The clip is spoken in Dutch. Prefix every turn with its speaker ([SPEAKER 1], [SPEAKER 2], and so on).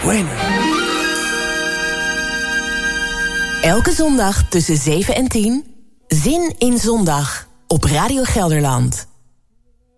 [SPEAKER 1] Bueno.
[SPEAKER 2] Elke zondag tussen 7 en 10, Zin in Zondag op Radio Gelderland.